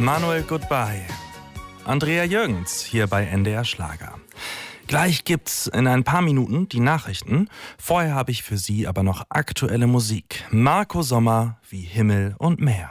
Manuel Goodbye. Andrea Jürgens hier bei NDR Schlager. Gleich gibt's in ein paar Minuten die Nachrichten. Vorher habe ich für Sie aber noch aktuelle Musik. Marco Sommer wie Himmel und Meer.